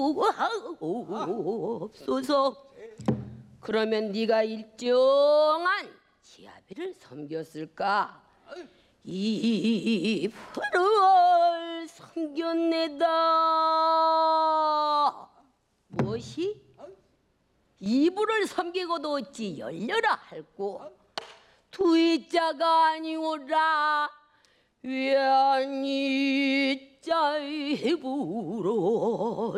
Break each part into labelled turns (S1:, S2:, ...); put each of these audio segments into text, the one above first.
S1: 없소서. 그러면 네가 일정한 지아비를 섬겼을까? 이불을 섬겼네다. 무엇이? 이불을 섬기고도 어찌 열려라 할꼬. 두이자가 아니오라. 왜니자 이불어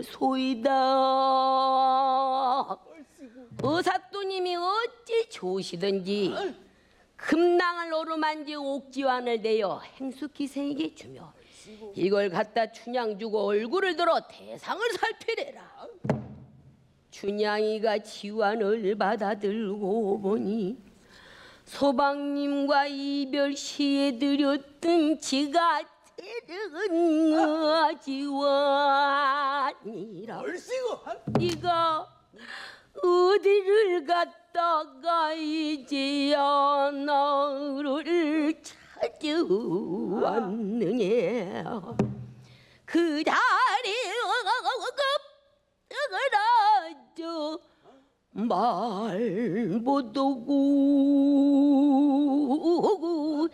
S1: 소이다. 의사또님이 어찌 좋으시든지 금낭을 오르만지 옥지환을 내어 행수기생에게 주며 이걸 갖다 춘향 주고 얼굴을 들어 대상을 살피래라. 춘향이가 지환을 받아들고 보니 소방님과 이별 시에 드렸던 지가 찌르은 지환이라. 네가 어디를 갔다가 이제야 나를 찾아왔느냐. 그 자리에 어그라져 말 못하고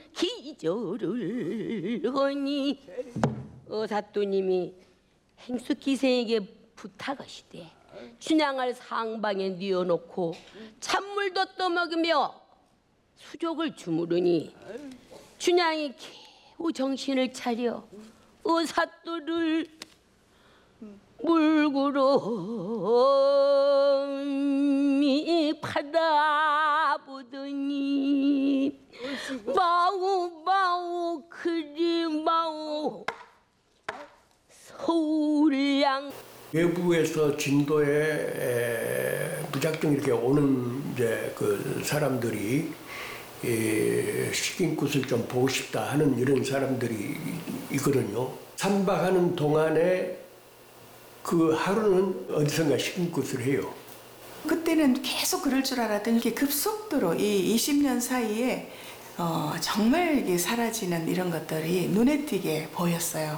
S1: 기절을 하니 의사또님이 행수기생에게 부탁하시되 춘향을 상방에 뉘어놓고 찬물도 떠먹으며 수족을 주무르니 춘향이 겨우 정신을 차려 의사또를 물구름이 바라보더니 마우 그리 마우 서울양.
S2: 외부에서 진도에 무작정 이렇게 오는 이제 그 사람들이 식인굿을 좀 보고 싶다 하는 이런 사람들이 있거든요. 3박하는 동안에 그 하루는 어디선가 식인굿을 해요.
S3: 그때는 계속 그럴 줄 알았더니 이게 급속도로 이 20년 사이에 정말 이게 사라지는 이런 것들이 눈에 띄게 보였어요.